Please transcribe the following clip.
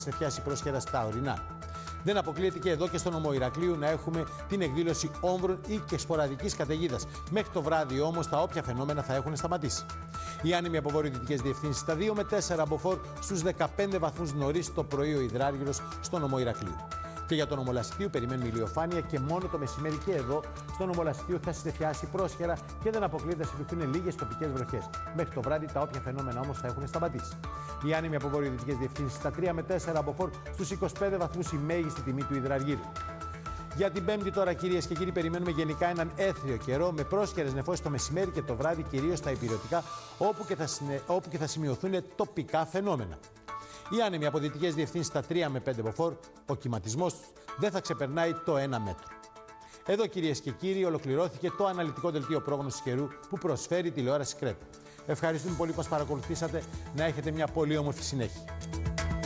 σε πιάσει πρόσχερα στα ορεινά. Δεν αποκλείεται και εδώ και στο νομό Ηρακλείου να έχουμε την εκδήλωση όμβρων ή και σποραδικής καταιγίδας. Μέχρι το βράδυ όμως τα όποια φαινόμενα θα έχουν σταματήσει. Οι άνεμοι από βορειοδυτικές διευθύνσεις στα 2 με 4 μποφόρ στους 15 βαθμούς νωρίς το πρωί ο υδράργυρος στο νομό Ηρακλείου. Και για τον νομό Λασιτίου περιμένουμε ηλιοφάνεια και μόνο το μεσημέρι και εδώ στο νομό Λασιτίου θα συνεφιάσει πρόσχερα και δεν αποκλείεται να συμπληρωθούν λίγες τοπικές βροχές. Μέχρι το βράδυ τα όποια φαινόμενα όμως θα έχουν σταματήσει. Οι άνεμοι από βορειοδυτικές διευθύνσεις στα 3 με 4 μποφόρ στους 25 βαθμούς η μέγιστη τιμή του υδραργύρου. Για την Πέμπτη τώρα, κυρίες και κύριοι, περιμένουμε γενικά έναν έθριο καιρό με πρόσχερες νεφώσεις το μεσημέρι και το βράδυ, κυρίως στα υπηρετικά, όπου και θα σημειωθούν τοπικά φαινόμενα. Οι άνεμοι από δυτικές διευθύνσεις στα 3 με 5 μποφόρ, ο κυματισμός δεν θα ξεπερνάει το 1 μέτρο. Εδώ, κυρίες και κύριοι, ολοκληρώθηκε το αναλυτικό δελτίο πρόγνωσης καιρού που προσφέρει η τηλεόραση ΚΡΕΠ. Ευχαριστούμε πολύ που μας παρακολουθήσατε. Να έχετε μια πολύ όμορφη συνέχεια.